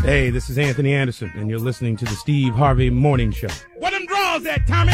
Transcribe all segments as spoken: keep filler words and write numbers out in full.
Hey, this is Anthony Anderson, and you're listening to the Steve Harvey Morning Show. What them draws at, Tommy?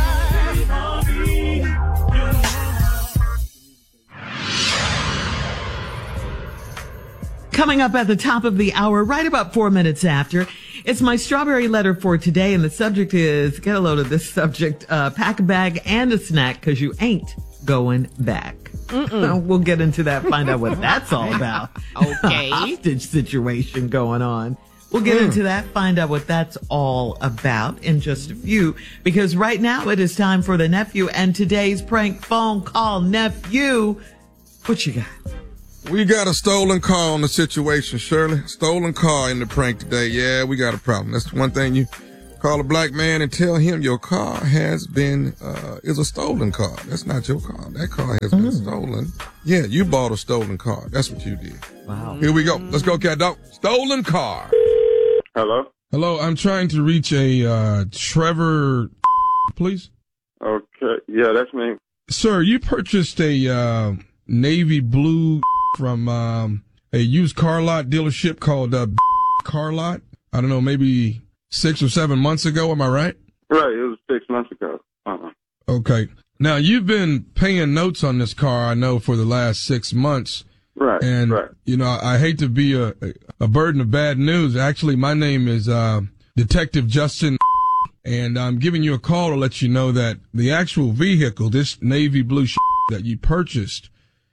Coming up at the top of the hour, right about four minutes after, it's my strawberry letter for today, and the subject is, get a load of this subject, uh, pack a bag and a snack, because you ain't going back. We'll get into that, find out what that's all about. Okay. Hostage situation going on. We'll get Mm. into that, find out what that's all about in just a few, because right now it is time for the nephew and today's prank phone call. Nephew, what you got? We got a stolen car on the situation, Shirley. Stolen car in the prank today. Yeah, we got a problem. That's one thing. You call a black man and tell him your car has been, uh, is a stolen car. That's not your car. That car has been Mm. stolen. Yeah, you bought a stolen car. That's what you did. Wow. Here we go. Let's go, cat dog. Stolen car. Hello? Hello, I'm trying to reach a, uh, Trevor, please. Okay. Yeah, that's me. Sir, you purchased a, uh, navy blue from, um, a used car lot dealership called, uh, Car Lot. I don't know, maybe six or seven months ago. Am I right? Right. It was six months ago. Uh-huh. Okay. Now, you've been paying notes on this car, I know, for the last six months. Right. And, right. you know, I hate to be a, a burden of bad news. Actually, my name is, uh, Detective Justin, and I'm giving you a call to let you know that the actual vehicle, this navy blue that you purchased,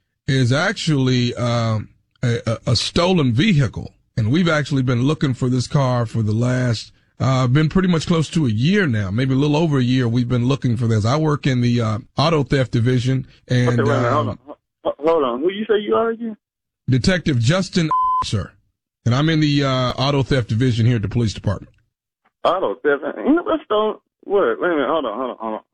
is actually, um, a, a stolen vehicle. And we've actually been looking for this car for the last, uh, been pretty much close to a year now, maybe a little over a year. We've been looking for this. I work in the, uh, auto theft division, and, Okay, wait a minute. um, Hold on. Ho- Hold on. Who you say you are again? Detective Justin, sir. And I'm in the, uh, auto theft division here at the police department. Auto theft. You know, let's don't, what? Wait a minute. Hold on, hold on, hold on.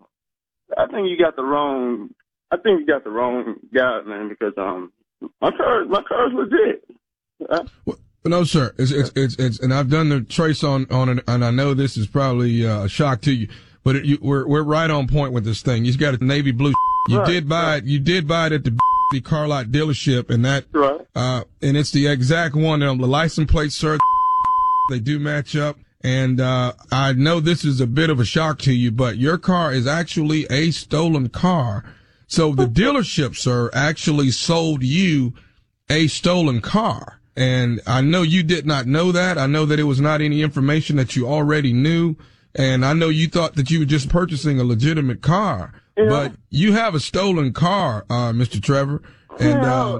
I think you got the wrong, I think you got the wrong guy, man, because, um, my car, my car's legit. Uh, Well, no, sir. It's, it's, it's, it's, and I've done the trace on, on it, and I know this is probably uh, a shock to you, but it, you, we're, we're right on point with this thing. You've got a navy blue. You Right, did buy right. it, you did buy it at the the car lot dealership, and that, Right. uh, and it's the exact one on the license plate, sir. They do match up. And, uh, I know this is a bit of a shock to you, but your car is actually a stolen car. So the dealership, sir, actually sold you a stolen car. And I know you did not know that. I know that it was not any information that you already knew. And I know you thought that you were just purchasing a legitimate car, Yeah. but you have a stolen car, uh, Mister Trevor. And, No. uh,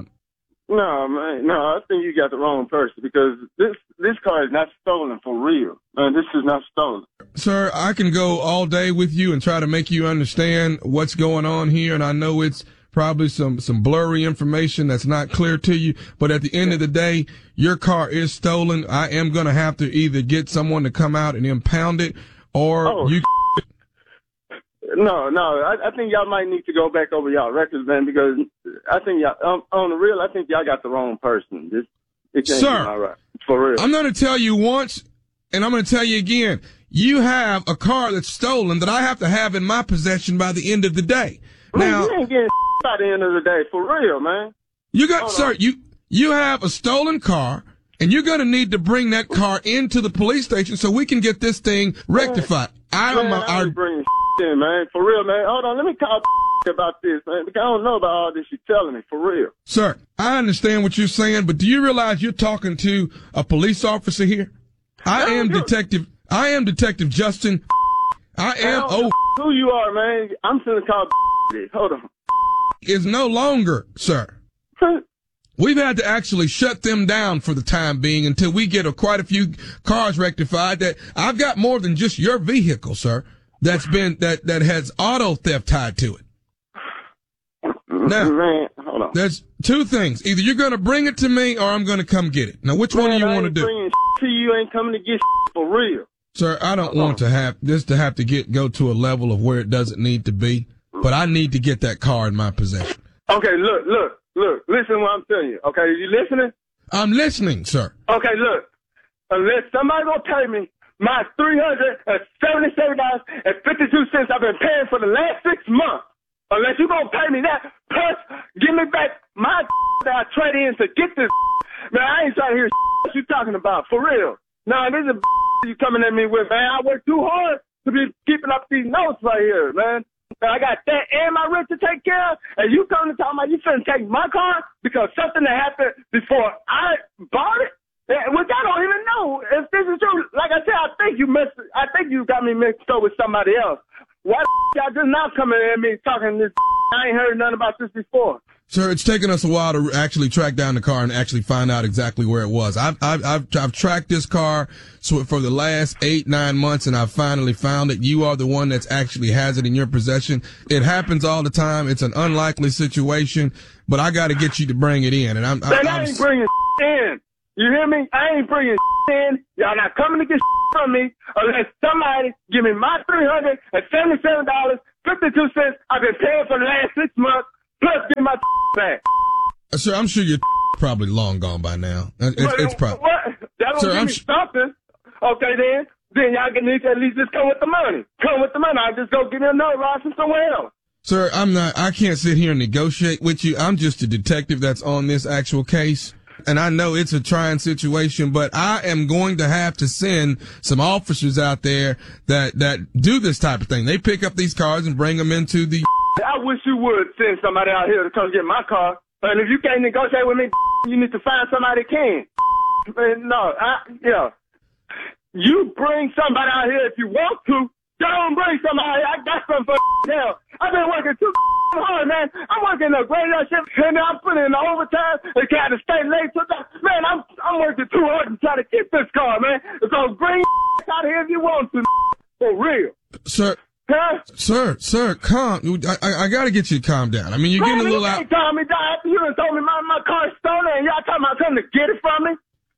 No, man, no, I think you got the wrong person because this, this car is not stolen for real. Man, this is not stolen. sir, I can go all day with you and try to make you understand what's going on here. And I know it's probably some, some blurry information that's not clear to you. But at the end of the day, your car is stolen. I am going to have to either get someone to come out and impound it, or Oh. you. No, no, I, I think y'all might need to go back over y'all records, man, because I think y'all, um, on the real, I think y'all got the wrong person. This, it can't Sir, be all right. For real. I'm going to tell you once, and I'm going to tell you again. You have a car that's stolen that I have to have in my possession by the end of the day. Man, Now, you ain't getting by the end of the day, for real, man. you got, Hold sir, on. you, you have a stolen car, and you're going to need to bring that car into the police station so we can get this thing rectified. I am, Man, I I, ain't bringing in, man, for real, man. Hold on, let me call about this, man, because I don't know about all this you're telling me, for real. sir, I understand what you're saying, but do you realize you're talking to a police officer here? I No, am you- detective, I am Detective Justin. I am, I don't oh, know who you are, man. I'm finna call this. Hold on. is no longer, sir. We've had to actually shut them down for the time being until we get a, quite a few cars rectified. That I've got more than just your vehicle, sir. That's been that that has auto theft tied to it. Now, Man, hold on. there's two things: either you're going to bring it to me, or I'm going to come get it. Now, which one do Man, you I want to ain't do, bringing to you. Ain't coming to get for real. sir? I don't want to have this to have to get go to a level of where it doesn't need to be, but I need to get that car in my possession. Okay, look, look, look. Listen to what I'm telling you. Okay, you listening? I'm listening, sir. Okay, look. Unless somebody gonna pay me my three hundred and seventy-seven dollars and fifty-two cents I've been paying for the last six months. Unless you gonna pay me that, plus give me back my that I traded in to get this. Man, I ain't trying to hear what you talking about, for real. Nah, this is you coming at me with, man. I work too hard to be keeping up these notes right here, man. I got that and my rent to take care of, and you coming to talk about you finna take my car because something that happened before I bought it? Which I don't even know if this is true. Like I said, I think you missed. I think you got me mixed up with somebody else. Why the y'all just now coming at me talking this? I ain't heard nothing about this before. Sir, it's taken us a while to actually track down the car and actually find out exactly where it was. I've, I've, I've, I've tracked this car so for the last eight, nine months, and I've finally found it. You are the one that's actually has it in your possession. It happens all the time. It's an unlikely situation, but I got to get you to bring it in. And I'm, Man, I'm, I ain't bringing in. You hear me? I ain't bringing in. Y'all not coming to get from me unless somebody give me my three hundred seventy-seven dollars and fifty-two cents I've been paying for the last six months, plus get my back. Sir, I'm sure you're probably long gone by now. It's, it's probably. What? That don't Sir, give I'm me sh- something. Okay, then. Then y'all can need to at least just come with the money. Come with the money. I'll just go get me another ride from somewhere else. Sir, I'm not, I can't sit here and negotiate with you. I'm just a detective that's on this actual case. And I know it's a trying situation, but I am going to have to send some officers out there that, that do this type of thing. They pick up these cars and bring them into the. I wish you would send somebody out here to come get my car. And if you can't negotiate with me, you need to find somebody that can. Man, no, I, yeah. You bring somebody out here if you want to. Don't bring somebody. I got something for hell. I've been working too hard, man. I'm working a graveyard shift, and I'm putting in the overtime. They got to stay late. So that, man, I'm I'm working too hard to try to keep this car, man. So bring out of here if you want to, for real. Sir. Huh? Sir, sir, calm. I, I, I got to get you to calm down. I mean, you're getting man, a little you out. can't calm me down after you done told me my, my car's stolen, and y'all talking about coming to get it from me.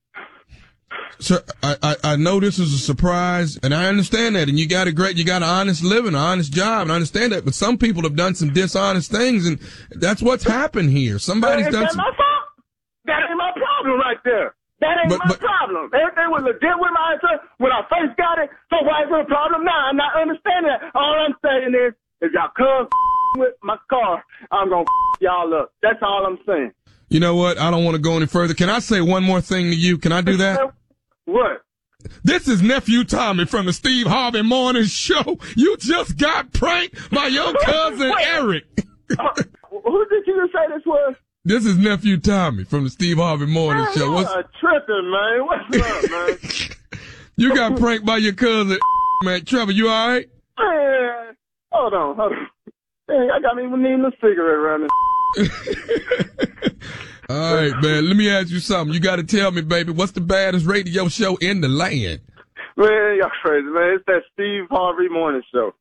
Sir, I, I, I know this is a surprise, and I understand that, and you got a great, you got an honest living, an honest job, and I understand that, but some people have done some dishonest things, and that's what's happened here. Somebody's Is done that some. my fault? That ain't my problem right there. That ain't But- my but- problem. Everything was legit with my answer when I first got it, so why is it a problem now? I'm not understanding that. All I'm saying is, if y'all come with my car, I'm gonna y'all up. That's all I'm saying. You know what? I don't want to go any further. Can I say one more thing to you? Can I do that? What? This is Nephew Tommy from the Steve Harvey Morning Show. You just got pranked by your cousin Wait. Eric. uh, who did you just say this was? This is Nephew Tommy from the Steve Harvey Morning Man, Show. you What's, are tripping, man. What's up, man? you got pranked by your cousin, man. Trevor, you all right? Man, hold on, hold on. Dang, I got me needing a cigarette around this. All right, man. Let me ask you something. You got to tell me, baby, what's the baddest radio show in the land? Man, y'all crazy, man. It's that Steve Harvey Morning Show.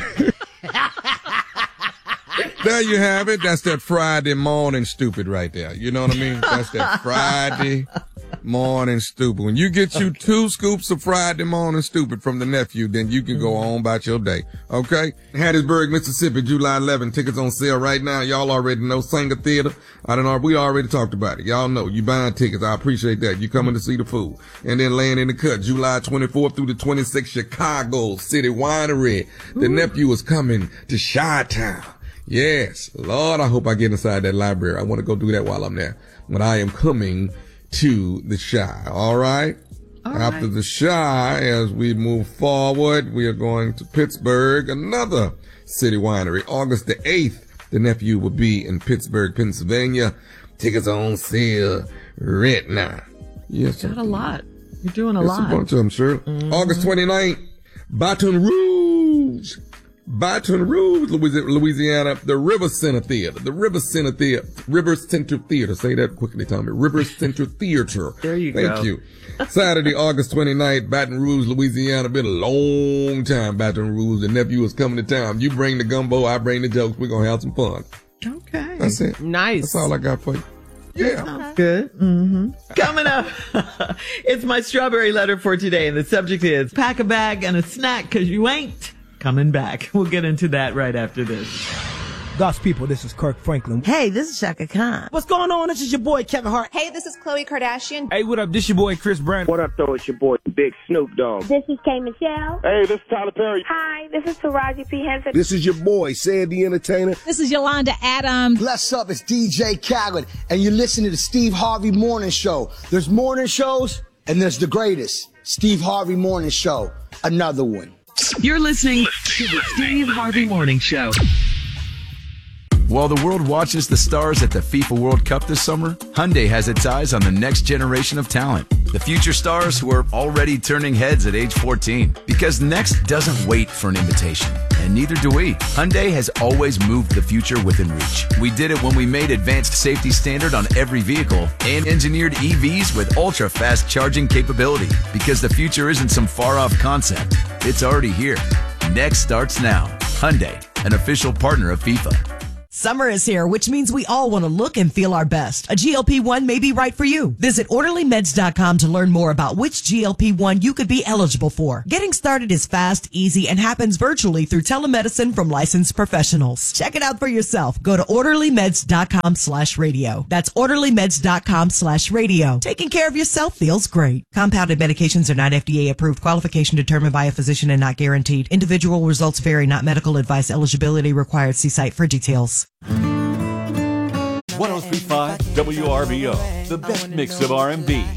There you have it. That's that Friday morning stupid right there. You know what I mean? That's that Friday morning stupid. When you get you two scoops of Friday morning stupid from the nephew, then you can go on about your day. Okay? Hattiesburg, Mississippi, July eleventh. Tickets on sale right now. Y'all already know Sanger Theater. I don't know. We already talked about it. Y'all know. You buying tickets. I appreciate that. You coming to see the food. And then laying in the cut, July twenty-fourth through the twenty-sixth, Chicago City Winery. The nephew is coming to Chi-Town. Yes. Lord, I hope I get inside that library. I want to go do that while I'm there. When I am coming to the Chi. All right? All After right. the Chi, as we move forward, we are going to Pittsburgh, another city winery. August the eighth, the nephew will be in Pittsburgh, Pennsylvania. Tickets on sale right now. Yes, Got a lot. You're doing a It's lot. a bunch of them, sure. Mm-hmm. August twenty-ninth, Baton Rouge. Baton Rouge, Louisiana, the River Center Theater. The River Center Theater. River Center Theater. Say that quickly, Tommy. River Center Theater. There you Thank go. you. Saturday, August twenty-ninth, Baton Rouge, Louisiana. Been a long time, Baton Rouge. The nephew is coming to town. You bring the gumbo, I bring the jokes. We're going to have some fun. Okay. That's it. Nice. That's all I got for you. Yeah. Sounds good. Mm-hmm. Coming up, it's my strawberry letter for today, and the subject is pack a bag and a snack because you ain't coming back. We'll get into that right after this. God's people, this is Kirk Franklin. Hey, this is Shaka Khan. What's going on? This is your boy Kevin Hart. Hey, this is Khloe Kardashian. Hey, what up? This your boy Chris Brown. What up, though? It's your boy, Big Snoop Dogg. This is K. Michelle. Hey, this is Tyler Perry. Hi, this is Taraji P. Henson. This is your boy, Sandy Entertainer. This is Yolanda Adams. Bless up, it's D J Khaled, and you're listening to the Steve Harvey Morning Show. There's morning shows, And there's the greatest, Steve Harvey Morning Show, another one. You're listening to the Steve Harvey Morning Show. While the world watches the stars at the FIFA World Cup this summer, Hyundai has its eyes on the next generation of talent. The future stars who are already turning heads at age fourteen. Because next doesn't wait for an invitation. And neither do we. Hyundai has always moved the future within reach. We did it when we made advanced safety standard on every vehicle and engineered E Vs with ultra-fast charging capability. Because the future isn't some far-off concept. It's already here. Next starts now. Hyundai, an official partner of FIFA. Summer is here, which means we all want to look and feel our best. A G L P one may be right for you. Visit orderly meds dot com to learn more about which G L P one you could be eligible for. Getting started is fast, easy, and happens virtually through telemedicine from licensed professionals. Check it out for yourself. Go to orderly meds dot com slash radio. That's orderly meds dot com slash radio. Taking care of yourself feels great. Compounded medications are not F D A approved. Qualification determined by a physician and not guaranteed. Individual results vary, not medical advice. Eligibility required. See site for details. one oh three point five W R B O, the best mix of R and B,